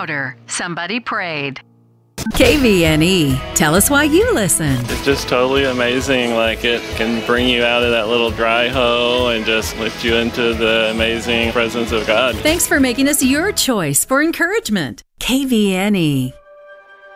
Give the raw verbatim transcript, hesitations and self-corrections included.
louder. Somebody prayed. K V N E. Tell us why you listen. It's just totally amazing. Like, it can bring you out of that little dry hole and just lift you into the amazing presence of God. Thanks for making us your choice for encouragement. K V N E.